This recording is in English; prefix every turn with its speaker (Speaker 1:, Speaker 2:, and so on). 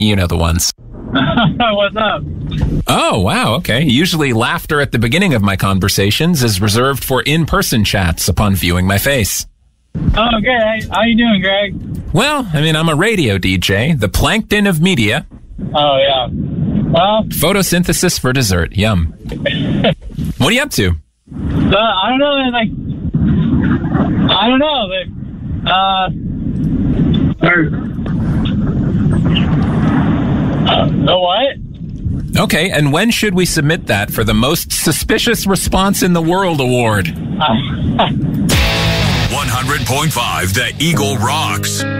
Speaker 1: You know the ones.
Speaker 2: What's up?
Speaker 1: Oh, wow. Okay. Usually laughter at the beginning of my conversations is reserved for in-person chats upon viewing my face.
Speaker 2: Oh, good. How you doing, Greg?
Speaker 1: Well, I mean, I'm a radio DJ, the plankton of media.
Speaker 2: Oh, yeah. Well,
Speaker 1: Photosynthesis for dessert. Yum. What are you up to?
Speaker 2: I don't know. What?
Speaker 1: Okay, and when should we submit that for the most suspicious response in the world award?
Speaker 3: 100.5 The Eagle rocks.